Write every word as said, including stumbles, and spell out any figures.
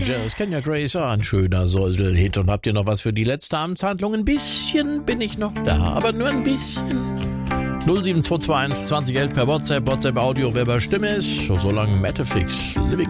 Rangers, Kenya Grace, ein schöner Säusel-Hit. Und habt ihr noch was für die letzte Amtshandlung? Ein bisschen bin ich noch da, aber nur ein bisschen. null sieben zwei zwei eins zwanzig elf per WhatsApp, WhatsApp Audio, wer bei Stimme ist. So lange Metafix, Living